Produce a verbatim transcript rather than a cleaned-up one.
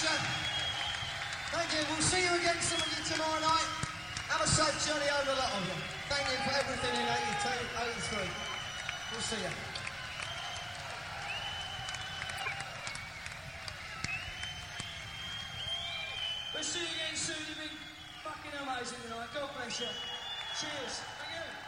pleasure. Thank you. We'll see you again, some of you, tomorrow night. Have a safe journey home, a lot of you. Thank you for everything in eighty-two, eighty-three. We'll see you. We'll see you again soon. You've been fucking amazing tonight. God bless you. Cheers. Thank you.